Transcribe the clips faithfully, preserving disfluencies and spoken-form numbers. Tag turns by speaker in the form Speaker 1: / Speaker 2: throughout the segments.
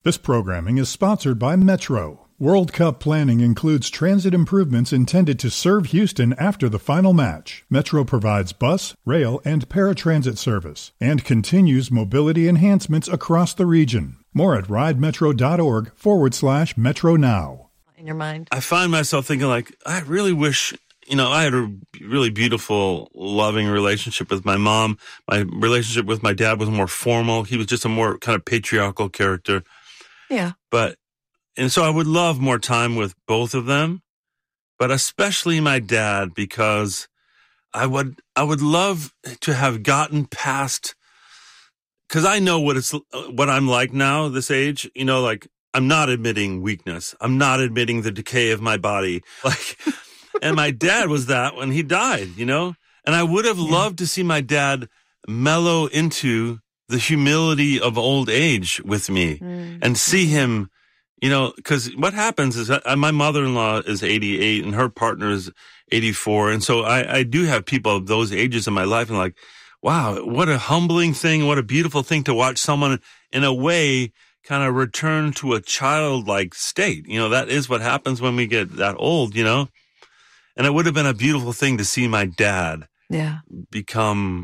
Speaker 1: This programming is sponsored by Metro. World Cup planning includes transit improvements intended to serve Houston after the final match. Metro provides bus, rail, and paratransit service and continues mobility enhancements across the region. More at ridemetro.org forward slash Metro now.
Speaker 2: In your mind?
Speaker 3: I find myself thinking, like, I really wish, you know, I had a really beautiful, loving relationship with my mom. My relationship with my dad was more formal. He was just a more kind of patriarchal character.
Speaker 2: Yeah.
Speaker 3: But, and so I would love more time with both of them, but especially my dad, because I would, I would love to have gotten past, because I know what it's, what I'm like now, this age, you know, like, I'm not admitting weakness. I'm not admitting the decay of my body. Like, and my dad was that when he died, you know, and I would have yeah. loved to see my dad mellow into the humility of old age with me mm. and see him, you know, because what happens is that my mother-in-law is eighty-eight and her partner is eighty-four. And so I, I do have people of those ages in my life, and like, wow, what a humbling thing. What a beautiful thing to watch someone in a way kind of return to a childlike state. You know, that is what happens when we get that old, you know, and it would have been a beautiful thing to see my dad
Speaker 2: yeah.
Speaker 3: become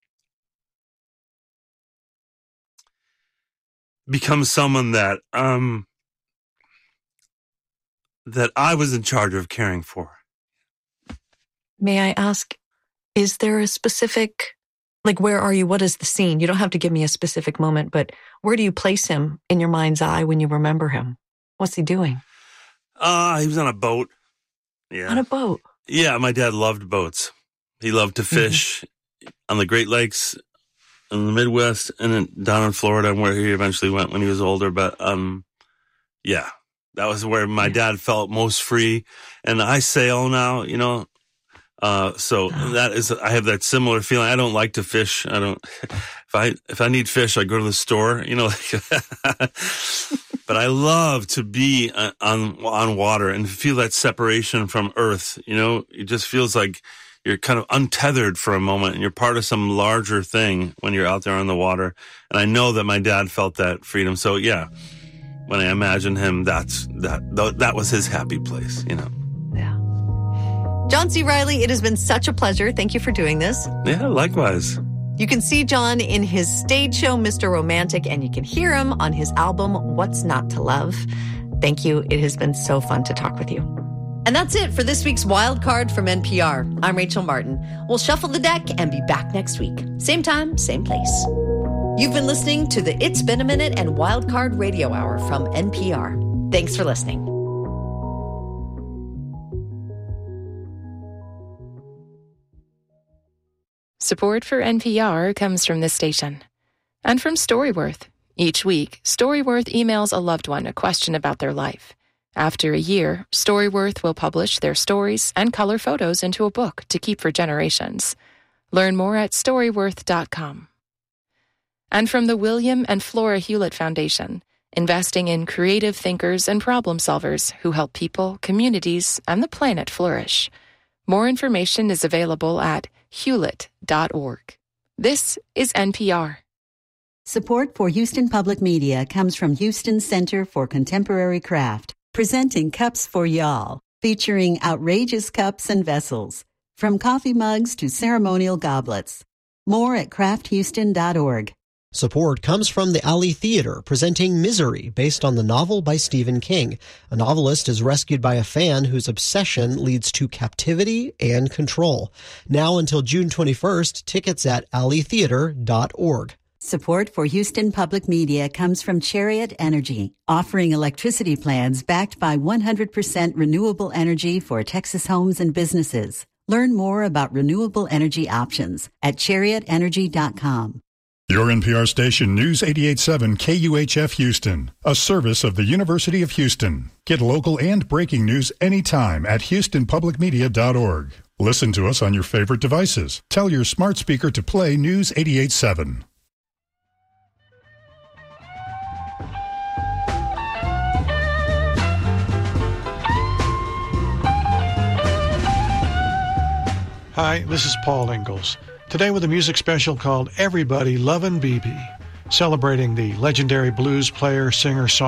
Speaker 3: become someone that um that I was in charge of caring for.
Speaker 2: May I ask, is there a specific, like, where are you? What is the scene? You don't have to give me a specific moment, but where do you place him in your mind's eye when you remember him? What's he doing?
Speaker 3: Uh, he was on a boat. Yeah.
Speaker 2: On a boat?
Speaker 3: Yeah, my dad loved boats. He loved to fish mm-hmm. on the Great Lakes, in the Midwest, and then down in Florida, where he eventually went when he was older. But, um, yeah, that was where my yeah. dad felt most free. And I sail now, you know, uh, so oh. that is, I have that similar feeling. I don't like to fish. I don't, if I, if I need fish, I go to the store, you know, but I love to be on, on water and feel that separation from earth. You know, it just feels like you're kind of untethered for a moment and you're part of some larger thing when you're out there on the water. And I know that my dad felt that freedom. So yeah, when I imagine him, that's, that, that was his happy place, you know?
Speaker 2: Yeah. John C. Reilly, it has been such a pleasure. Thank you for doing this.
Speaker 3: Yeah, likewise.
Speaker 2: You can see John in his stage show, Mister Romantic, and you can hear him on his album, What's Not to Love. Thank you. It has been so fun to talk with you. And that's it for this week's Wild Card from N P R. I'm Rachel Martin. We'll shuffle the deck and be back next week. Same time, same place. You've been listening to the It's Been a Minute and Wild Card Radio Hour from N P R. Thanks for listening.
Speaker 4: Support for N P R comes from this station and from Storyworth. Each week, Storyworth emails a loved one a question about their life. After a year, Storyworth will publish their stories and color photos into a book to keep for generations. Learn more at storyworth dot com. And from the William and Flora Hewlett Foundation, investing in creative thinkers and problem solvers who help people, communities, and the planet flourish. More information is available at hewlett dot org. This is N P R.
Speaker 5: Support for Houston Public Media comes from Houston Center for Contemporary Craft, presenting Cups for Y'all, featuring outrageous cups and vessels, from coffee mugs to ceremonial goblets. More at craft houston dot org.
Speaker 6: Support comes from the Alley Theater, presenting Misery, based on the novel by Stephen King. A novelist is rescued by a fan whose obsession leads to captivity and control. Now until June twenty-first, tickets at alley theater dot org.
Speaker 5: Support for Houston Public Media comes from Chariot Energy, offering electricity plans backed by one hundred percent renewable energy for Texas homes and businesses. Learn more about renewable energy options at chariot energy dot com.
Speaker 1: Your N P R station, News eighty-eight point seven K U H F Houston, a service of the University of Houston. Get local and breaking news anytime at houston public media dot org. Listen to us on your favorite devices. Tell your smart speaker to play News eighty-eight point seven.
Speaker 7: Hi, this is Paul Ingalls. Today with a music special called Everybody Lovin' B B. celebrating the legendary blues player, singer, songwriter,